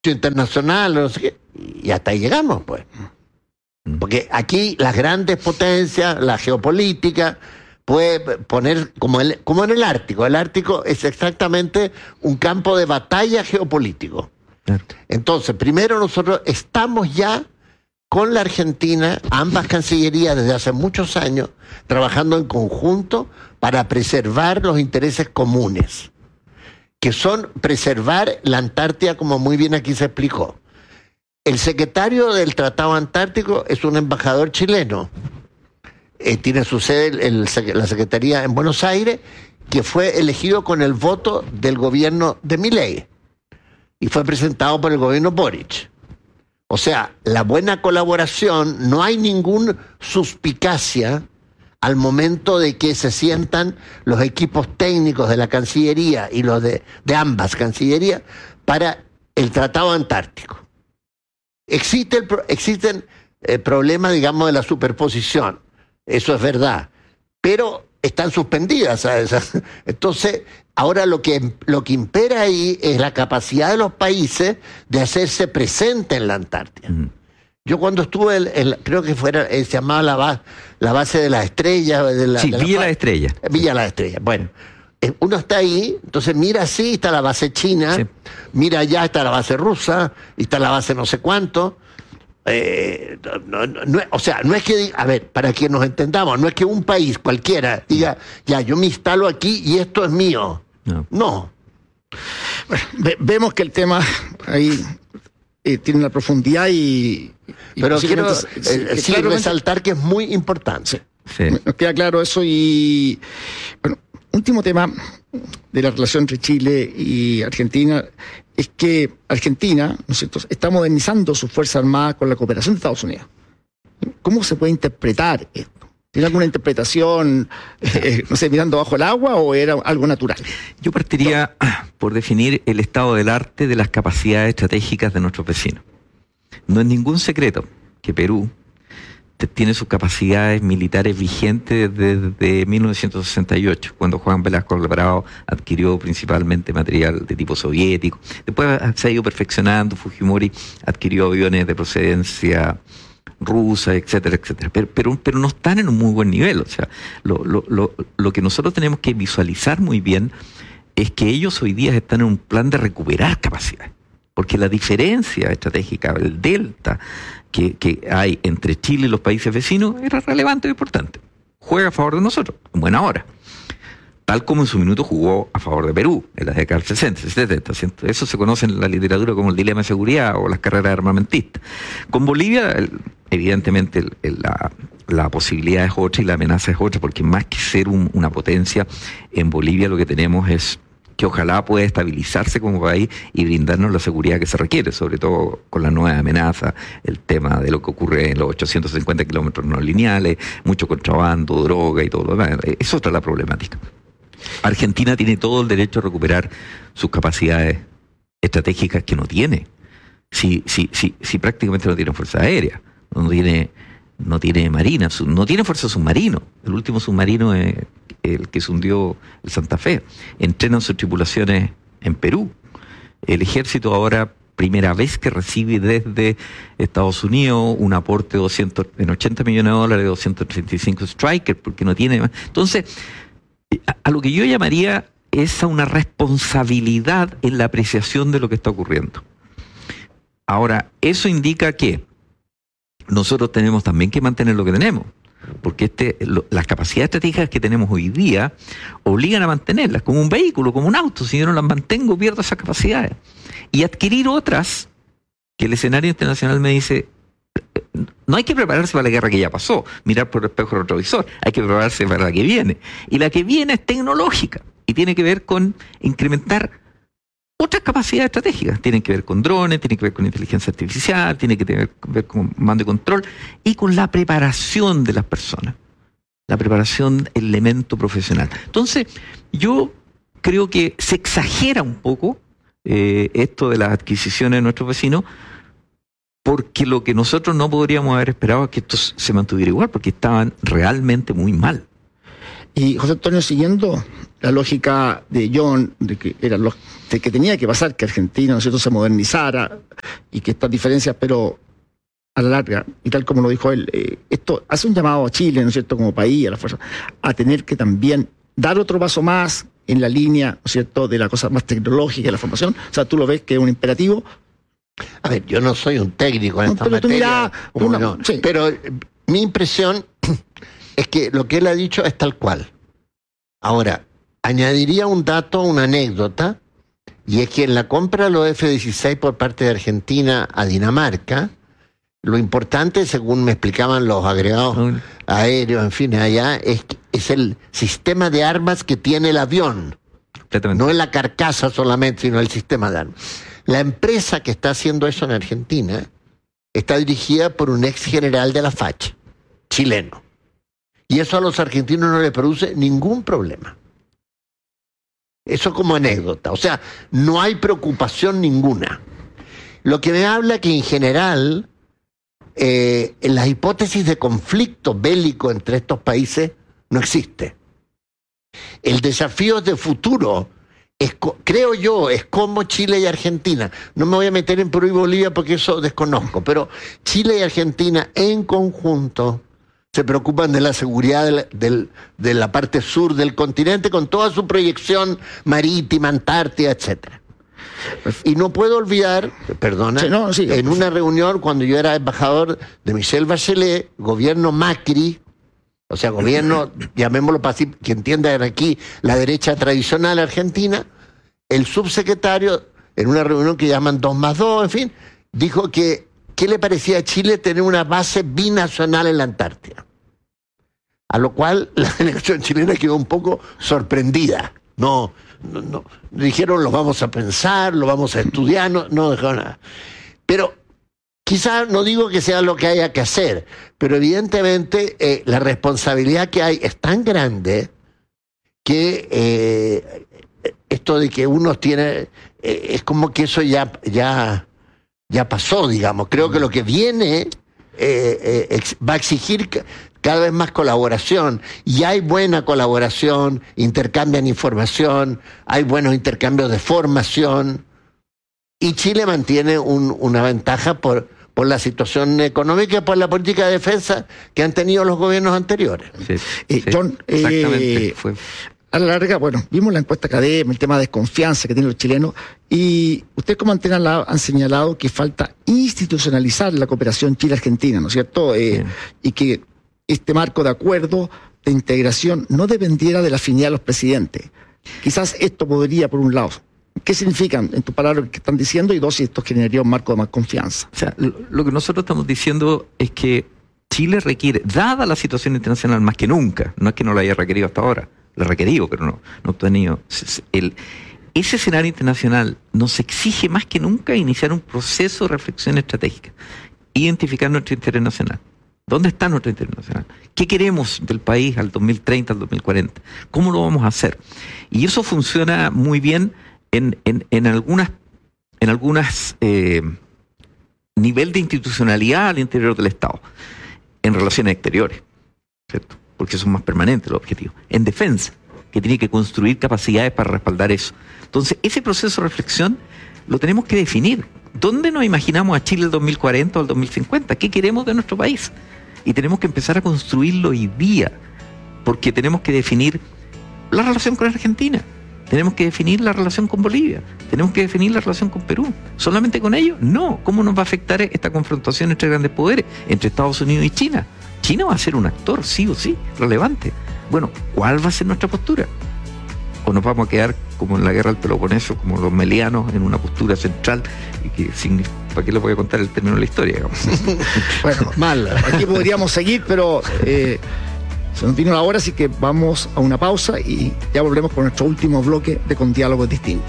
internacional, no sé qué, y hasta ahí llegamos, pues. Porque aquí las grandes potencias, la geopolítica, puede poner como en el Ártico. El Ártico es exactamente un campo de batalla geopolítico. Entonces, primero nosotros estamos ya con la Argentina, ambas cancillerías desde hace muchos años, trabajando en conjunto para preservar los intereses comunes, que son preservar la Antártida, como muy bien aquí se explicó. El secretario del Tratado Antártico es un embajador chileno. Tiene su sede la Secretaría en Buenos Aires, que fue elegido con el voto del gobierno de Milei y fue presentado por el gobierno Boric. O sea, la buena colaboración, no hay ninguna suspicacia al momento de que se sientan los equipos técnicos de la Cancillería y los de ambas Cancillerías para el Tratado Antártico. Existen problemas, digamos, de la superposición, eso es verdad, pero están suspendidas, ¿sabes? Entonces, ahora lo que impera ahí es la capacidad de los países de hacerse presente en la Antártida. Yo cuando estuve, creo que se llamaba la base de las estrellas. Villa Las Estrellas. Villa Las Estrellas, bueno. Uno está ahí, entonces mira así, está la base china, mira allá está la base rusa, y está la base no sé cuánto. O sea, no es que, a ver, para que nos entendamos, no es que un país cualquiera diga, ya, yo me instalo aquí y esto es mío. No. Bueno, vemos que el tema ahí tiene una profundidad pero quiero resaltar que es muy importante. Nos queda claro eso y... Bueno, último tema de la relación entre Chile y Argentina es que Argentina, ¿no es cierto?, está modernizando sus Fuerzas Armadas con la cooperación de Estados Unidos. ¿Cómo se puede interpretar esto? ¿Tiene alguna interpretación, no sé, mirando bajo el agua o era algo natural? Yo partiría por definir el estado del arte de las capacidades estratégicas de nuestros vecinos. No es ningún secreto que Perú tiene sus capacidades militares vigentes desde 1968, cuando Juan Velasco Alvarado adquirió principalmente material de tipo soviético. Después se ha ido perfeccionando, Fujimori adquirió aviones de procedencia rusa, etcétera, etcétera. Pero no están en un muy buen nivel. O sea, lo que nosotros tenemos que visualizar muy bien es que ellos hoy día están en un plan de recuperar capacidades. Porque la diferencia estratégica, el delta que hay entre Chile y los países vecinos era relevante e importante. Juega a favor de nosotros, en buena hora. Tal como en su minuto jugó a favor de Perú, en las décadas 60, 70. Eso se conoce en la literatura como el dilema de seguridad o las carreras armamentistas. Con Bolivia, evidentemente, la posibilidad es otra y la amenaza es otra, porque más que ser una potencia, en Bolivia lo que tenemos es que ojalá pueda estabilizarse como país y brindarnos la seguridad que se requiere, sobre todo con la nueva amenaza, el tema de lo que ocurre en los 850 kilómetros no lineales, mucho contrabando, droga y todo lo demás. Es otra la problemática. Argentina tiene todo el derecho a recuperar sus capacidades estratégicas que no tiene. Si prácticamente no tiene fuerza aérea, no tiene marina, no tiene fuerza submarino. El último submarino es el que se hundió el Santa Fe. Entrenan sus tripulaciones en Perú. El ejército ahora, primera vez que recibe desde Estados Unidos un aporte de $80 millones, 235 Stryker, porque no tiene más. Entonces, a lo que yo llamaría es a una responsabilidad en la apreciación de lo que está ocurriendo. Ahora, eso indica que nosotros tenemos también que mantener lo que tenemos, porque las capacidades estratégicas que tenemos hoy día obligan a mantenerlas, como un vehículo, como un auto. Si yo no las mantengo, pierdo esas capacidades. Y adquirir otras, que el escenario internacional me dice, no hay que prepararse para la guerra que ya pasó, mirar por el espejo retrovisor, hay que prepararse para la que viene. Y la que viene es tecnológica, y tiene que ver con incrementar otras capacidades estratégicas. Tienen que ver con drones, tienen que ver con inteligencia artificial, tienen que ver con mando y control y con la preparación de las personas. La preparación, el elemento profesional. Entonces, yo creo que se exagera un poco esto de las adquisiciones de nuestros vecinos, porque lo que nosotros no podríamos haber esperado es que esto se mantuviera igual, porque estaban realmente muy mal. Y José Antonio, siguiendo la lógica de John, de que tenía que pasar que Argentina, ¿no es cierto?, se modernizara y que estas diferencias, pero a la larga, y tal como lo dijo él, esto hace un llamado a Chile, ¿no es cierto?, como país, a la fuerza, a tener que también dar otro paso más en la línea, ¿no es cierto?, de la cosa más tecnológica, de la formación. O sea, tú lo ves que es un imperativo. A ver, yo no soy un técnico en esta materia, sí. Pero mi impresión es que lo que él ha dicho es tal cual. Ahora, añadiría un dato, una anécdota, y es que en la compra de los F-16 por parte de Argentina a Dinamarca, lo importante, según me explicaban los agregados aéreos, en fin, allá, es el sistema de armas que tiene el avión. No es la carcasa solamente, sino el sistema de armas. La empresa que está haciendo eso en Argentina está dirigida por un ex general de la FACH, chileno. Y eso a los argentinos no les produce ningún problema. Eso como anécdota. O sea, no hay preocupación ninguna. Lo que me habla que en general, en las hipótesis de conflicto bélico entre estos países no existe. El desafío de futuro, creo yo, es como Chile y Argentina. No me voy a meter en Perú y Bolivia porque eso desconozco, pero Chile y Argentina en conjunto se preocupan de la seguridad de la parte sur del continente con toda su proyección marítima, Antártida, etcétera. Y no puedo olvidar, perdona, en una reunión cuando yo era embajador de Michelle Bachelet, gobierno Macri, o sea, gobierno, llamémoslo para así, que entiendan aquí, la derecha tradicional argentina, el subsecretario, en una reunión que llaman 2+2, en fin, dijo que ¿qué le parecía a Chile tener una base binacional en la Antártida? A lo cual la delegación chilena quedó un poco sorprendida. No, dijeron, lo vamos a pensar, lo vamos a estudiar, no dijeron nada. Pero quizás no digo que sea lo que haya que hacer, pero evidentemente la responsabilidad que hay es tan grande que esto de que uno tiene, es como que eso ya pasó, digamos. Creo que lo que viene va a exigir cada vez más colaboración, y hay buena colaboración, intercambian información, hay buenos intercambios de formación, y Chile mantiene una ventaja por la situación económica y por la política de defensa que han tenido los gobiernos anteriores. John, exactamente. A la larga, bueno, vimos la encuesta académica, el tema de desconfianza que tienen los chilenos, y ustedes como Antena Lab han señalado que falta institucionalizar la cooperación Chile-Argentina, ¿no es cierto? Y que este marco de acuerdo, de integración, no dependiera de la afinidad de los presidentes. Quizás esto podría, por un lado, ¿qué significan en tus palabras que están diciendo? Y dos, si esto generaría un marco de más confianza. O sea, lo que nosotros estamos diciendo es que Chile requiere, dada la situación internacional más que nunca, no es que no la haya requerido hasta ahora, lo ha requerido, pero no ha obtenido. Ese escenario internacional nos exige más que nunca iniciar un proceso de reflexión estratégica, identificar nuestro interés nacional. ¿Dónde está nuestro interés nacional? ¿Qué queremos del país al 2030, al 2040? ¿Cómo lo vamos a hacer? Y eso funciona muy bien en algunas nivel de institucionalidad al interior del Estado, en relaciones exteriores, ¿cierto? Porque son más permanentes los objetivos. En defensa, que tiene que construir capacidades para respaldar eso. Entonces, ese proceso de reflexión lo tenemos que definir. ¿Dónde nos imaginamos a Chile el 2040 o el 2050? ¿Qué queremos de nuestro país? Y tenemos que empezar a construirlo hoy día, porque tenemos que definir la relación con Argentina, tenemos que definir la relación con Bolivia, tenemos que definir la relación con Perú. ¿Solamente con ellos? No. ¿Cómo nos va a afectar esta confrontación entre grandes poderes, entre Estados Unidos y China? China va a ser un actor, sí o sí, relevante. Bueno, ¿cuál va a ser nuestra postura? ¿O nos vamos a quedar como en la guerra del Peloponeso, como los melianos, en una postura central? Y que significa, ¿para qué les voy a contar el término de la historia, digamos? Bueno, mal. Aquí podríamos seguir, pero se nos vino la hora, así que vamos a una pausa y ya volvemos con nuestro último bloque de Con Diálogos Distintos.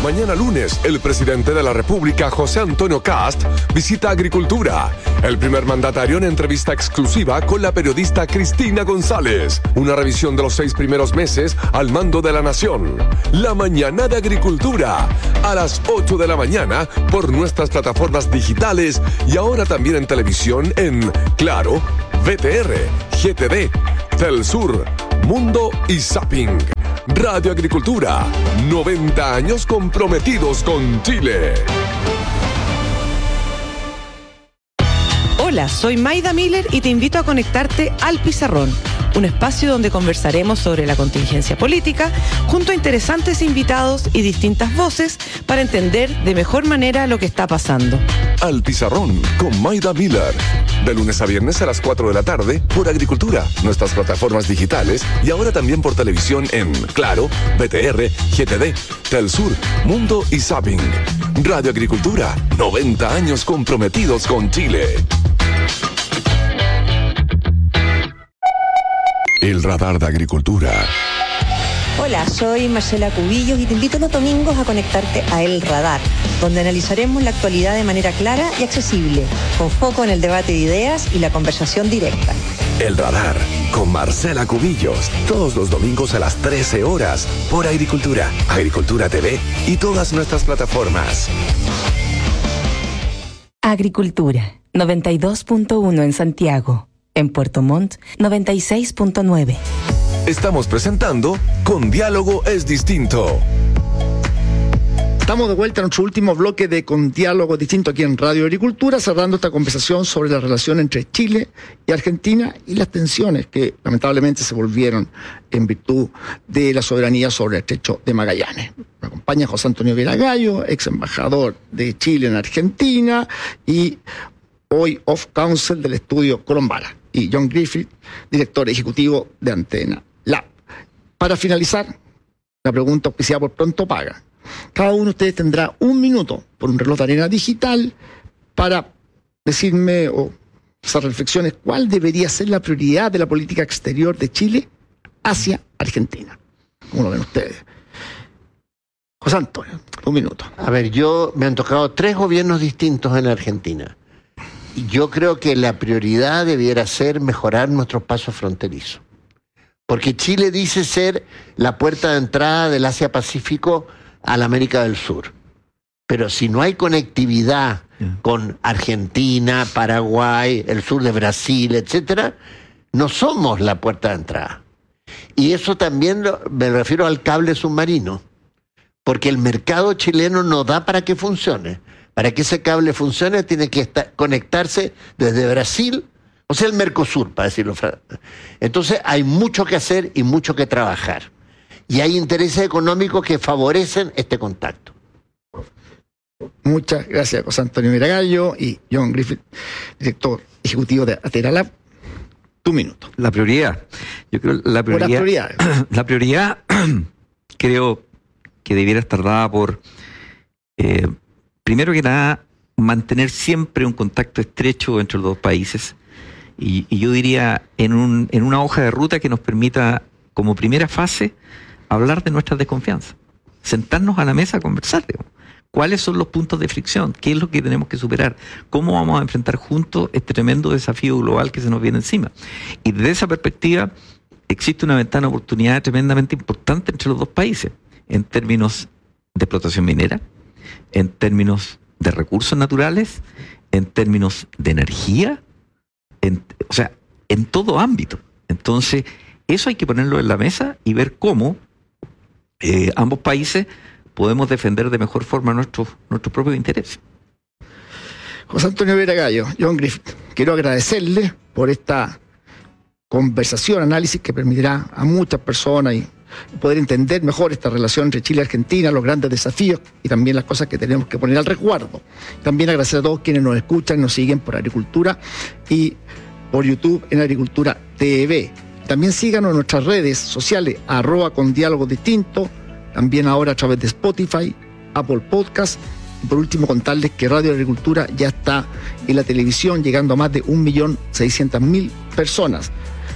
Mañana lunes, el presidente de la República, José Antonio Kast, visita Agricultura. El primer mandatario en entrevista exclusiva con la periodista Cristina González. Una revisión de los 6 primeros meses al mando de la nación. La mañana de Agricultura. A las 8 de la mañana por nuestras plataformas digitales y ahora también en televisión en Claro, VTR, GTD, Telsur, Mundo y Zapping. Radio Agricultura, 90 años comprometidos con Chile. Hola, soy Maida Miller y te invito a conectarte al Pizarrón, un espacio donde conversaremos sobre la contingencia política junto a interesantes invitados y distintas voces para entender de mejor manera lo que está pasando. Al Pizarrón con Maida Miller. De lunes a viernes a las 4 de la tarde por Agricultura, nuestras plataformas digitales y ahora también por televisión en Claro, VTR, GTD, Telsur, Mundo y Zapping. Radio Agricultura, 90 años comprometidos con Chile. El radar de Agricultura. Hola, soy Marcela Cubillos y te invito los domingos a conectarte a El Radar, donde analizaremos la actualidad de manera clara y accesible, con foco en el debate de ideas y la conversación directa. El Radar, con Marcela Cubillos, todos los domingos a las 13 horas, por Agricultura, Agricultura TV y todas nuestras plataformas. Agricultura, 92.1 en Santiago. En Puerto Montt, 96.9. Estamos presentando Con Diálogo es Distinto. Estamos de vuelta en nuestro último bloque de Con Diálogo Distinto aquí en Radio Agricultura, cerrando esta conversación sobre la relación entre Chile y Argentina y las tensiones que lamentablemente se volvieron en virtud de la soberanía sobre el estrecho de Magallanes. Me acompaña José Antonio Viragallo, ex embajador de Chile en Argentina y hoy off counsel del estudio Colombara, y John Griffith, director ejecutivo de Antena Lab. Para finalizar, la pregunta auspiciada por Pronto Paga. Cada uno de ustedes tendrá 1 minuto por un reloj de arena digital para decirme o hacer reflexiones cuál debería ser la prioridad de la política exterior de Chile hacia Argentina. ¿Cómo lo ven ustedes? José Antonio, 1 minuto. A ver, me han tocado 3 gobiernos distintos en Argentina. Y yo creo que la prioridad debiera ser mejorar nuestros pasos fronterizos. Porque Chile dice ser la puerta de entrada del Asia-Pacífico a la América del Sur. Pero si no hay conectividad con Argentina, Paraguay, el sur de Brasil, etcétera, no somos la puerta de entrada. Y eso también me refiero al cable submarino. Porque el mercado chileno no da para que funcione. Para que ese cable funcione tiene que conectarse desde Brasil, o sea, el Mercosur, para decirlo. Entonces hay mucho que hacer y mucho que trabajar. Y hay intereses económicos que favorecen este contacto. Muchas gracias, José Antonio Viragallo y John Griffith, director ejecutivo de Antena Lab. 2 minutos. La prioridad. Yo creo la prioridad creo que debiera estar dada por primero que nada, mantener siempre un contacto estrecho entre los dos países y yo diría en una hoja de ruta que nos permita, como primera fase, hablar de nuestras desconfianzas. Sentarnos a la mesa a conversar, digamos. ¿Cuáles son los puntos de fricción? ¿Qué es lo que tenemos que superar? ¿Cómo vamos a enfrentar juntos este tremendo desafío global que se nos viene encima? Y desde esa perspectiva existe una ventana de oportunidad tremendamente importante entre los dos países, en términos de explotación minera, en términos de recursos naturales, en términos de energía, en todo ámbito. Entonces, eso hay que ponerlo en la mesa y ver cómo ambos países podemos defender de mejor forma nuestros propios intereses. José Antonio Viragallo, John Griffith, quiero agradecerle por esta conversación, análisis que permitirá a muchas personas y poder entender mejor esta relación entre Chile y Argentina, los grandes desafíos y también las cosas que tenemos que poner al resguardo. También agradecer a todos quienes nos escuchan y nos siguen por Agricultura y por YouTube en Agricultura TV. También síganos en nuestras redes sociales, @con diálogo distinto, también ahora a través de Spotify, Apple Podcast. Y por último, contarles que Radio Agricultura ya está en la televisión, llegando a más de 1.600.000 personas.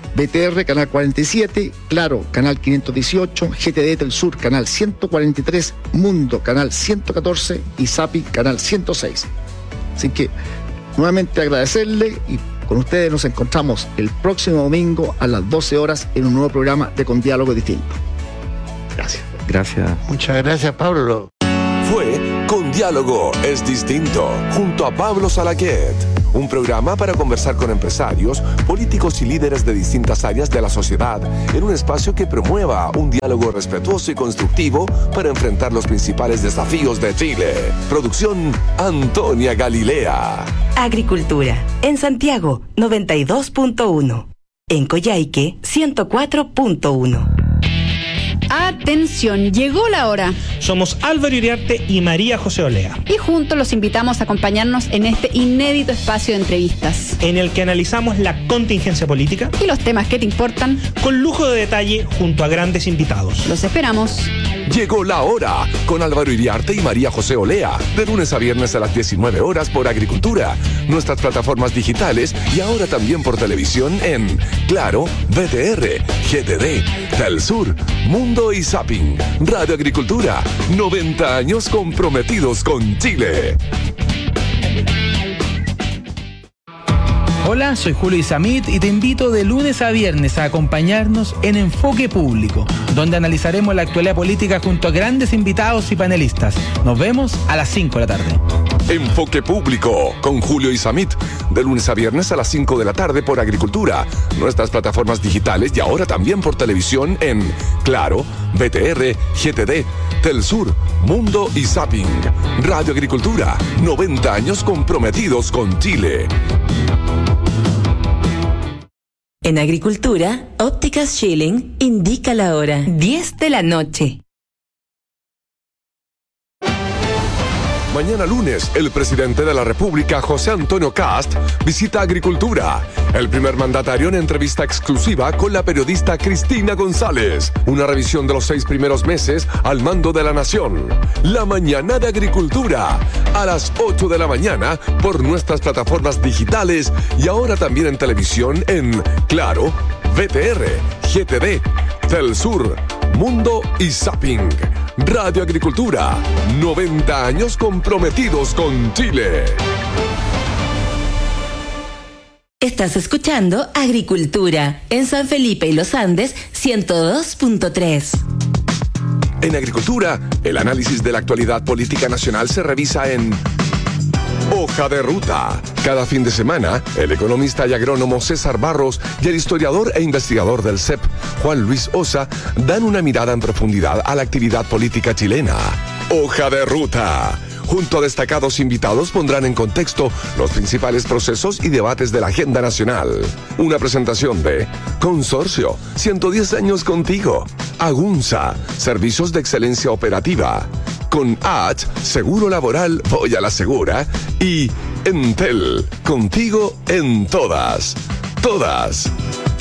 BTR, canal 47, Claro, canal 518, GTD Telsur, canal 143, Mundo, canal 114 y Zapping, canal 106. Así que nuevamente agradecerle y con ustedes nos encontramos el próximo domingo a las 12 horas en un nuevo programa de Con Diálogo Distinto. Gracias. Gracias. Muchas gracias, Pablo. Fue Con Diálogo es Distinto, junto a Pablo Salaquet. Un programa para conversar con empresarios, políticos y líderes de distintas áreas de la sociedad en un espacio que promueva un diálogo respetuoso y constructivo para enfrentar los principales desafíos de Chile. Producción Antonia Galilea. Agricultura. En Santiago, 92.1. En Coyhaique, 104.1. Atención, llegó la hora. Somos Álvaro Iriarte y María José Olea, Y juntos los invitamos a acompañarnos en este inédito espacio de entrevistas. en el que analizamos la contingencia política Y los temas que te importan, con lujo de detalle junto a grandes invitados. los esperamos. Llegó la hora con Álvaro Iriarte y María José Olea, de lunes a viernes a las 19 horas por Agricultura, nuestras plataformas digitales y ahora también por televisión en Claro, BTR, GTD, Telsur, Mundo y Zapping. Radio Agricultura, 90 años comprometidos con Chile. Hola, soy Julio Isamit y te invito de lunes a viernes a acompañarnos en Enfoque Público, donde analizaremos la actualidad política junto a grandes invitados y panelistas. Nos vemos a las 5 de la tarde. Enfoque Público con Julio Isamit, de lunes a viernes a las 5 de la tarde por Agricultura, nuestras plataformas digitales y ahora también por televisión en Claro, BTR, GTD, Telsur, Mundo y Zapping. Radio Agricultura, 90 años comprometidos con Chile. En Agricultura, Ópticas Schilling indica la hora. 10 de la noche. Mañana lunes, el presidente de la República, José Antonio Cast, visita Agricultura. El primer mandatario en entrevista exclusiva con la periodista Cristina González. Una revisión de los 6 primeros meses al mando de la nación. La mañana de Agricultura, a las 8 de la mañana por nuestras plataformas digitales y ahora también en televisión en Claro, BTR, GTD, Telsur, Mundo y Zapping. Radio Agricultura, 90 años comprometidos con Chile. Estás escuchando Agricultura en San Felipe y Los Andes 102.3. En Agricultura, el análisis de la actualidad política nacional se revisa en Hoja de Ruta. Cada fin de semana, el economista y agrónomo César Barros y el historiador e investigador del CEP, Juan Luis Osa, dan una mirada en profundidad a la actividad política chilena. Hoja de Ruta. Junto a destacados invitados pondrán en contexto los principales procesos y debates de la agenda nacional. Una presentación de Consorcio, 110 años contigo. Agunza, servicios de excelencia operativa. Con H, seguro laboral, voy a la segura. Y Entel, contigo en todas. Todas.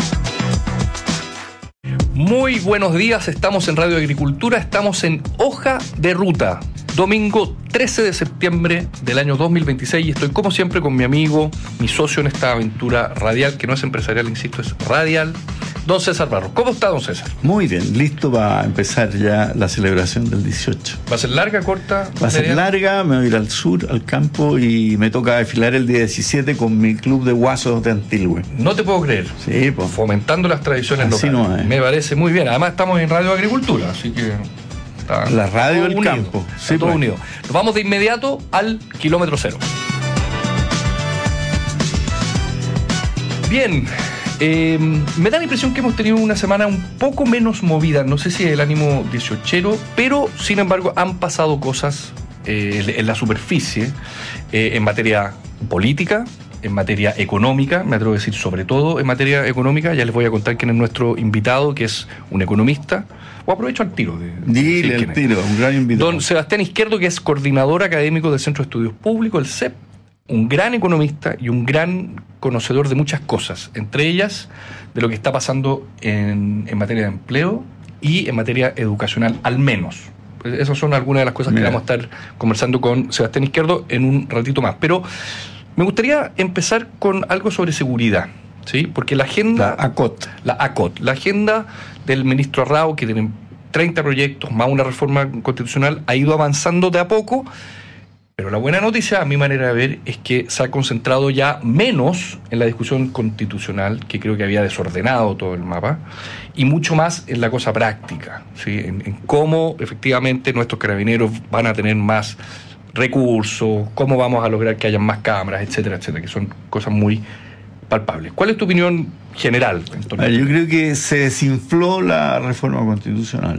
Muy buenos días, estamos en Radio Agricultura, estamos en Hoja de Ruta. Domingo 13 de septiembre del año 2026 y estoy como siempre con mi amigo, mi socio en esta aventura radial, que no es empresarial, insisto, es radial, don César Barros. ¿Cómo está, don César? Muy bien, listo para empezar ya la celebración del 18. ¿Va a ser larga, corta? Va a ser larga, me voy a ir al sur, al campo, y me toca desfilar el día 17 con mi club de guasos de Antilhue. No te puedo creer. Sí, pues. Fomentando las tradiciones así locales. No es. Me parece muy bien. Además estamos en Radio Agricultura, así que... La radio del campo. Sí, todo unido. Nos vamos de inmediato al kilómetro cero. Bien, me da la impresión que hemos tenido una semana un poco menos movida. No sé si es el ánimo 18ero, pero sin embargo han pasado cosas en la superficie, en materia política, en materia económica, me atrevo a decir sobre todo en materia económica. Ya les voy a contar quién es nuestro invitado, que es un economista. O aprovecho al tiro. Dile al tiro, un gran invitado. Don Sebastián Izquierdo, que es coordinador académico del Centro de Estudios Públicos, el CEP, un gran economista y un gran conocedor de muchas cosas, entre ellas de lo que está pasando en materia de empleo y en materia educacional, al menos. Esas son algunas de las cosas que vamos a estar conversando con Sebastián Izquierdo en un ratito más. Pero me gustaría empezar con algo sobre seguridad. ¿sí? Porque la agenda... La ACOT. La agenda del ministro Arrao, que tiene 30 proyectos, más una reforma constitucional, ha ido avanzando de a poco, pero la buena noticia, a mi manera de ver, es que se ha concentrado ya menos en la discusión constitucional, que creo que había desordenado todo el mapa, y mucho más en la cosa práctica, ¿sí? En cómo efectivamente nuestros carabineros van a tener más recursos, cómo vamos a lograr que haya más cámaras, etcétera, etcétera, que son cosas muy palpables. ¿Cuál es tu opinión general en torno a esto? Yo creo que se desinfló la reforma constitucional.